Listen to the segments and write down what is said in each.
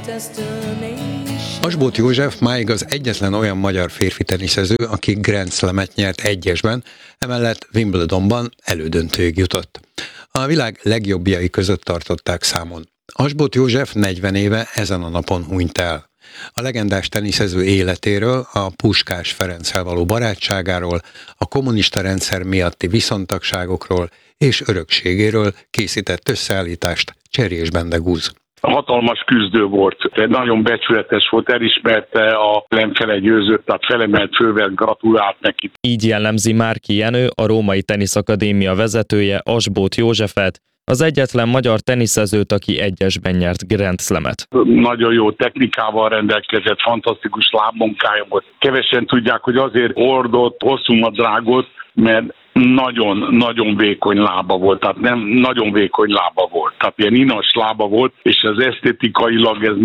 Asbóth József máig az egyetlen olyan magyar férfi teniszező, aki Grand Slamet nyert egyesben, emellett Wimbledonban elődöntőig jutott. A világ legjobbjai között tartották számon. Asbóth József 40 éve ezen a napon hunyt el. A legendás teniszező életéről, a Puskás Ferenccel való barátságáról, a kommunista rendszer miatti viszontagságokról és örökségéről készített összeállítást Cserjés Bendegúz. Hatalmas küzdő volt, nagyon becsületes volt, elismerte a Lemfele győzött, tehát felemelt fővel gratulált neki. Így jellemzi Márki Jenő, a Római Teniszakadémia vezetője Asbóth Józsefet, az egyetlen magyar teniszezőt, aki egyesben nyert Grand Slamet. Nagyon jó technikával rendelkezett, fantasztikus lábmunkája volt. Kevesen tudják, hogy azért hordott hosszú nadrágot, mert nagyon vékony lába volt, tehát nem nagyon vékony lába volt, tehát ilyen inas lába volt, és az esztétikailag ez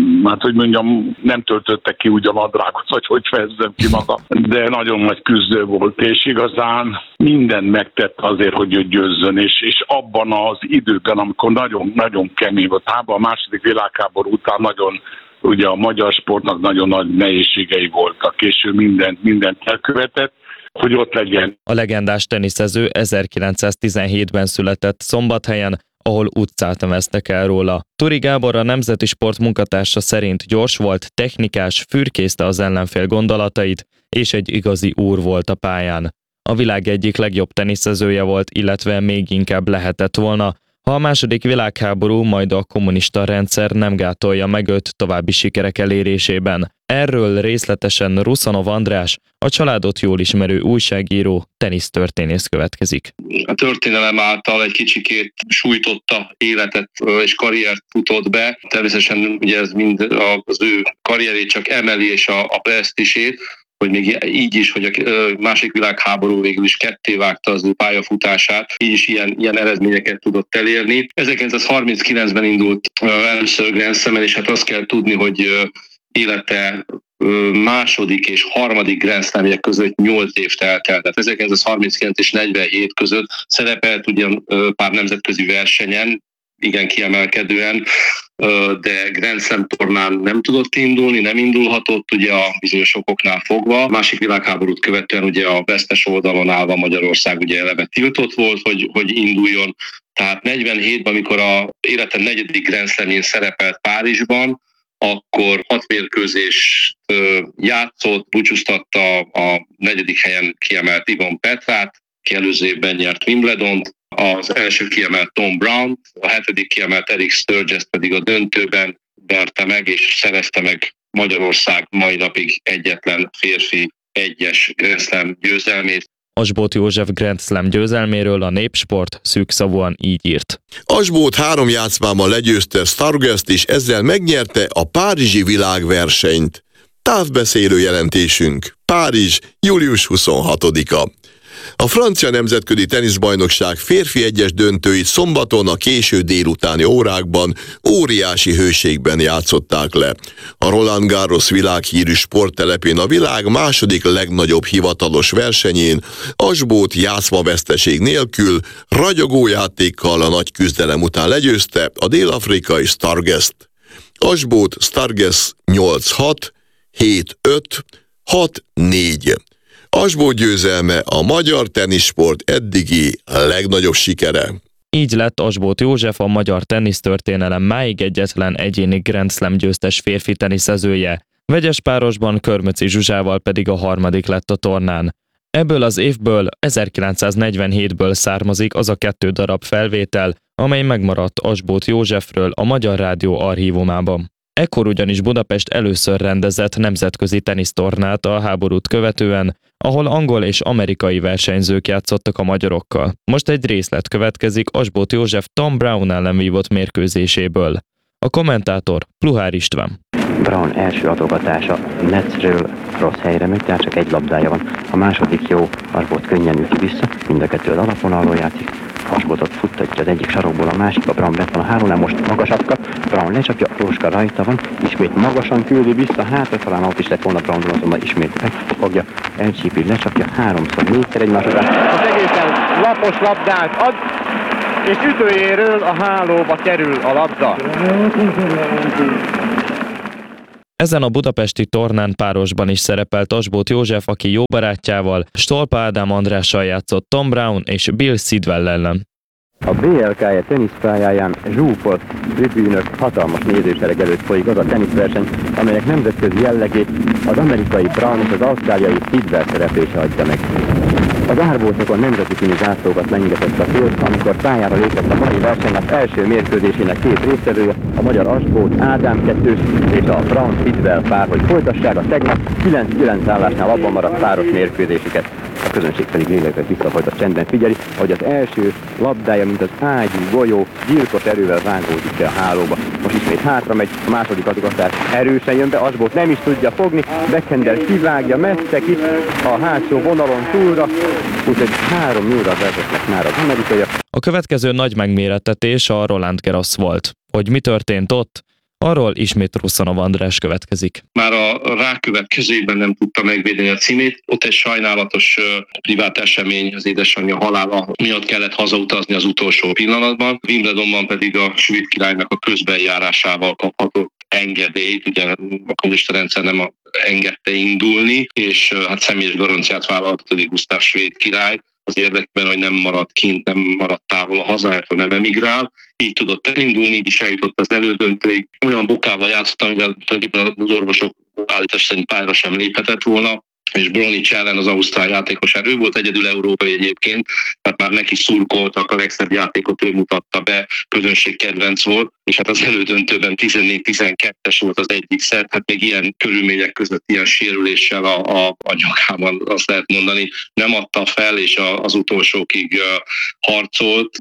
nem töltötte ki úgy a nadrágot, vagy hogy fejezzem ki maga, de nagyon nagy küzdő volt, és igazán mindent megtett azért, hogy ő győzzön, és abban az időben, amikor nagyon kemény volt, a második világháború után ugye a magyar sportnak nagyon nagy nehézségei voltak, és ő mindent elkövetett, hogy ott legyen. A legendás teniszező 1917-ben született Szombathelyen, ahol utcát neveztek el róla. Turi Gábor, a Nemzeti Sport munkatársa szerint gyors volt, technikás, fürkészte az ellenfél gondolatait, és egy igazi úr volt a pályán. A világ egyik legjobb teniszezője volt, illetve még inkább lehetett volna, ha a második világháború, majd a kommunista rendszer nem gátolja meg őt további sikerek elérésében. Erről részletesen Ruszanov András, a családot jól ismerő újságíró, tenisztörténész következik. A történelem által egy kicsikét sújtotta életet és karriert futott be. Természetesen ugye ez mind az ő karrierét csak emeli, és a presztízsét, hogy még így is, hogy a második világháború végül is kettévágta az ő pályafutását, így is ilyen eredményeket tudott elérni. 1939-ben indult először Grand Slamen, és hát azt kell tudni, hogy élete második és harmadik Grand Slamje között 8 év telt el. Tehát 1939 és 47 között szerepelt ugyan pár nemzetközi versenyen, igen kiemelkedően, de Grand Slam tornán nem tudott indulni, nem indulhatott ugye a bizonyos okoknál fogva. A másik világháborút követően ugye a vesztes oldalon állva Magyarország ugye eleve tiltott volt, hogy induljon. Tehát 47-ben, amikor a élete negyedik Grand Slamjén szerepelt Párizsban, akkor 6 mérkőzést játszott, búcsúztatta a negyedik helyen kiemelt Ivan Petrát, ki előző évben nyert Wimbledont, az első kiemelt Tom Brown, a hetedik kiemelt Eric Sturgess pedig a döntőben verte meg és szerezte meg Magyarország mai napig egyetlen férfi egyes Grand Slam győzelmét. Asbóth József Grand Slam győzelméről a Népsport szűkszavúan így írt. Asbóth 3 játszmában legyőzte Sturgess-t, és ezzel megnyerte a párizsi világversenyt. Távbeszélő jelentésünk. Párizs, július 26-a. A francia nemzetközi teniszbajnokság férfi egyes döntőit szombaton a késő délutáni órákban óriási hőségben játszották le. A Roland Garros világhírű sporttelepén, a világ második legnagyobb hivatalos versenyén Asbóth játszmaveszteség nélkül ragyogó játékkal a nagy küzdelem után legyőzte a dél-afrikai Sturgess-t. Asbóth Sturgess 8-6, 7-5, 6-4. Asbóth győzelme a magyar teniszsport eddigi legnagyobb sikere. Így lett Asbóth József a magyar tenisztörténelem máig egyetlen egyéni Grand Slam győztes férfi teniszezője. Vegyes párosban Körmöci Zsuzsával pedig a harmadik lett a tornán. Ebből az évből, 1947-ből származik az a 2 darab felvétel, amely megmaradt Asbóth Józsefről a Magyar Rádió archívumában. Ekkor ugyanis Budapest először rendezett nemzetközi tenisztornát a háborút követően, ahol angol és amerikai versenyzők játszottak a magyarokkal. Most egy részlet következik Asbóth József Tom Brown ellen vívott mérkőzéséből. A kommentátor Pluhár István. Brown első adogatása netről rossz helyre megy, tehát csak egy labdája van. A második jó, Asbóth könnyen üti vissza, mind a kettő az alapvonalról játszik. Asbóthot futtatja az egyik sarokból a másikba, Brown lett van a 3-nál, most magasabb kap, Brown lecsapja, Róska rajta van, ismét magasan küldi vissza, hátra talán ott is lett volna Brown, azonban ismét megfogja, elcsípi, lecsapja, 3-szor, 4-szer egymás után. Az egészen lapos labdát ad, és ütőjéről a hálóba kerül a labda. Ezen a budapesti tornán párosban is szerepelt Asbóth József, aki jó barátjával, Stolpa Ádám Andrással játszott Tom Brown és Bill Sidwell ellen. A BLK teniszpályáján zsúfolt tribűnök hatalmas nézősereg előtt folyik az a teniszverseny, amelynek nemzetközi jellegét az amerikai Brown és az ausztráliai Sidwell szereplése adja meg. Az árbócokon nemzeti színű zászlókat lengetett a szél, amikor pályára lépett a mai versenynap első mérkőzésének két résztvevője, a magyar Asbóth Ádám kettős és a Brown Sidwell pár, hogy folytassák a tegnap 9-9 állásnál abban maradt páros mérkőzésüket. A közönség pedig lélegzett visszafojtott csendben figyeli, hogy az első labdája, mint az ágyú golyó, gyilkos erővel vágódik be a hálóba. Most ismét hátra megy, a második adogatás erősen jön be, Asbóth nem is tudja fogni, backhand-el kivágja messze ki a hátsó vonalon túlra, úgyhogy 3-0-ra vezetnek már az amerikaiak. A következő nagy megmérettetés a Roland Garros volt. Hogy mi történt ott? Arról ismét Russzanov András következik. Már a rákövetkezőben nem tudta megvédeni a címét. Ott egy sajnálatos privát esemény, az édesanyja halála miatt kellett hazautazni az utolsó pillanatban. Wimbledonban pedig a svéd királynak a közbenjárásával kaphatott engedélyt, ugye a kommunista rendszer nem engedte indulni, és hát személyes garanciát vállalt Gusztáv svéd király az érdekben, hogy nem maradt kint, nem maradt távol a hazájától, nem emigrál. Így tudott elindulni, így is eljutott az elődöntőig. Olyan bokával játszott, amivel az orvosok állítás szerint pályára sem léphetett volna, és Bronic ellen az ausztrál játékos erő volt, egyedül európai egyébként, tehát már neki szurkoltak, a legszebb játékot ő mutatta be, közönség kedvenc volt, és hát az elődöntőben 14-12-es volt az egyik szert, hát még ilyen körülmények között, ilyen sérüléssel a nyakában, azt lehet mondani, nem adta fel, és az utolsókig harcolt.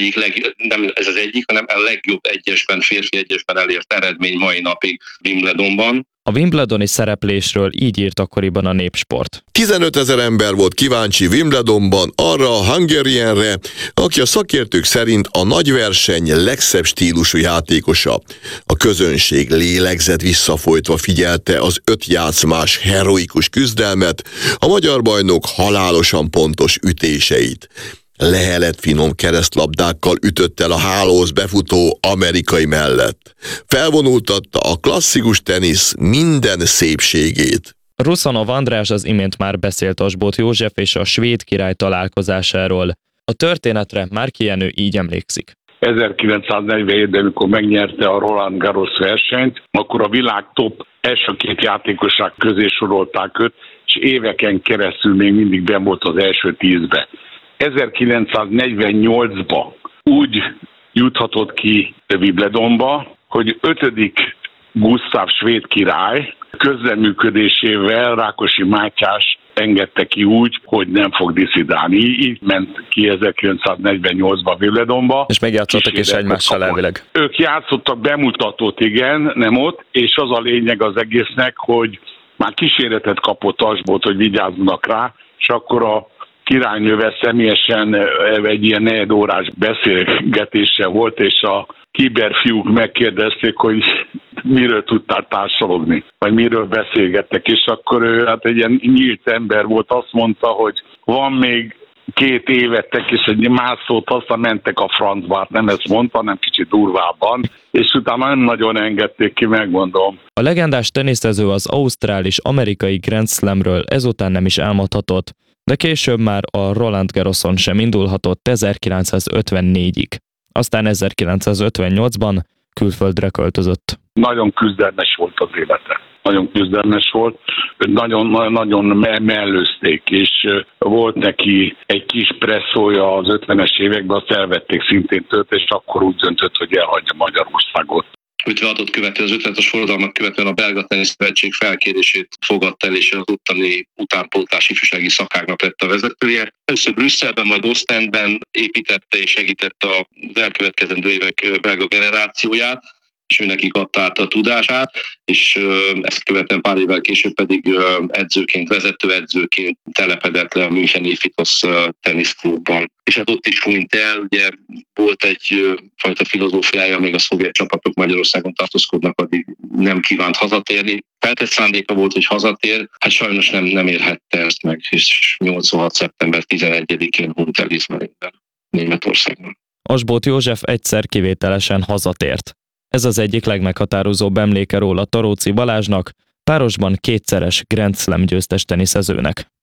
Nem ez az egyik, hanem a legjobb egyesben, férfi egyesben elért eredmény mai napig Wimbledonban. A wimbledoni szereplésről így írt akkoriban a Népsport. 15 000 ember volt kíváncsi Wimbledonban arra a Hungarianre, aki a szakértők szerint a nagyverseny legszebb stílusú játékosa. A közönség lélegzett visszafolytva figyelte az 5 játszmás heroikus küzdelmet, a magyar bajnok halálosan pontos ütéseit. Lehelet finom keresztlabdákkal ütött el a hálóhoz befutó amerikai mellett. Felvonultatta a klasszikus tenisz minden szépségét. Russzanov András az imént már beszélt Asbóth József és a svéd király találkozásáról. A történetre Márki Jenő így emlékszik. 1947-ben, amikor megnyerte a Roland Garros versenyt, akkor a világ top első két játékosák közé sorolták őt, és éveken keresztül még mindig benn volt az első 10-be. 1948-ban úgy juthatott ki Wimbledonba, hogy 5. Gusztáv svéd király közreműködésével Rákosi Mátyás engedte ki úgy, hogy nem fog diszidálni. Így ment ki 1948-ban Wimbledonba. És megjátszottak is egymással elvileg. Ők játszottak bemutatót, igen, nem ott, és az a lényeg az egésznek, hogy már kíséretet kapott Asbóth, hogy vigyázzanak rá, és akkor a királynővel személyesen egy ilyen 4 órás beszélgetése volt, és a kiberfiúk megkérdezték, hogy miről tudtál társalogni, vagy miről beszélgettek, és akkor ő hát egy ilyen nyílt ember volt, azt mondta, hogy van még 2 évetek, és egy más szót aztán mentek a francba, hát nem ezt mondta, hanem kicsit durvábban, és utána nem nagyon engedték ki, megmondom. A legendás teniszező az ausztrál és amerikai Grand Slamről ezután nem is álmodhatott, de később már a Roland Garroson sem indulhatott 1954-ig. Aztán 1958-ban külföldre költözött. Nagyon küzdelmes volt az élete. Nagyon küzdelmes volt, nagyon mellőzték, és volt neki egy kis presszója az 50-es években, azt elvették szintén tőle, és akkor úgy döntött, hogy elhagyja Magyarországot. 56-ot követően, az 56-os forradalmat követően a belga teniszszövetség felkérését fogadta el, és az ottani utánpótlás ifjúsági szakágnak lett a vezetője. Először Brüsszelben, majd Ostendben építette és segítette az elkövetkezendő évek belga generációját, és ő nekik adta át a tudását, és ezt követően pár évvel később pedig vezetőedzőként telepedett le a Müncheni Fitosz teniszklubban. És hát ott is hunyt el, ugye volt egy fajta filozófiája, még a szovjet csapatok Magyarországon tartózkodnak, addig nem kívánt hazatérni. Feltett szándéka volt, hogy hazatér, hát sajnos nem érhette ezt meg, és 86. szeptember 11-én hunyt el Izmarilben, Németországban. Asbóth József egyszer kivételesen hazatért. Ez az egyik legmeghatározóbb emléke róla Taróci Balázsnak, párosban kétszeres Grand Slam győztes teniszezőnek.